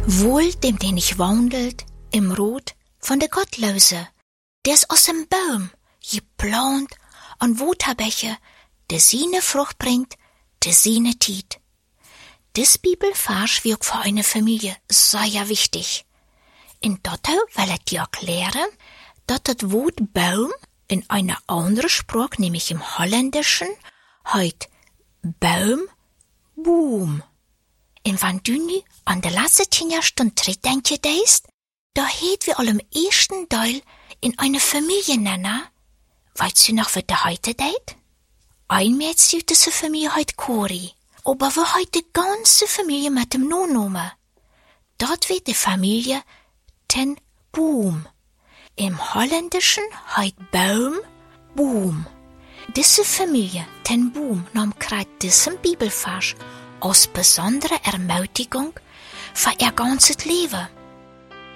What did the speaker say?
Wohl dem, der nicht wandelt im Rot von der Gottlose, der ist aus dem Baum geplant an Woterbäche, der seine Frucht bringt, der seine Tiet. Das Bibelvers wird für eine Familie sehr wichtig. In Dotto will ich dir erklären, dass das Wort Baum in einer anderen Sprache, nämlich im Holländischen, heißt Baum, Boom. Und wenn du nu an der letzten 10 Stunde zurückdenken denkst, da hätt wir allem ersten Teil in eine Familie nennen. Weißt du noch, was der heute deit? Ein Mädchen aus dieser Familie heißt Cori, aber wir heut die ganze Familie mit dem Nachnamen. Dort wird die Familie ten Boom. Im Holländischen heißt Baum Boom. Diese Familie ten Boom nahm gerade diesen Bibelvers als besondere Ermutigung für ihr ganzes Leben.